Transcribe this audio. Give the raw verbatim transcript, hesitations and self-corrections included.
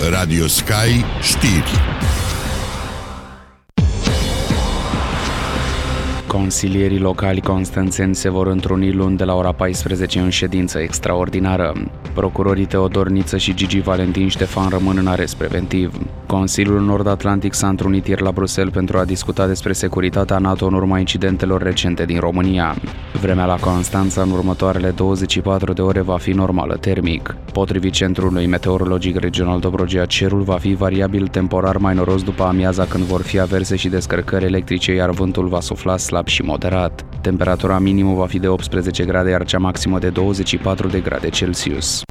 Radio Sky știri. Consilierii locali constanțeni se vor întruni luni de la ora paisprezece în ședință extraordinară. Procurorii Teodor Niță și Gigi Valentin Ștefan rămân în arest preventiv. Consiliul Nord-Atlantic s-a întrunit ieri la Bruxelles pentru a discuta despre securitatea NATO în urma incidentelor recente din România. Vremea la Constanța în următoarele douăzeci și patru de ore va fi normală termic. Potrivit Centrului Meteorologic Regional Dobrogea, cerul va fi variabil temporar mai noros după amiaza, când vor fi averse și descărcări electrice, iar vântul va sufla slab și moderat. Temperatura minimă va fi de optsprezece grade, iar cea maximă de douăzeci și patru de grade Celsius.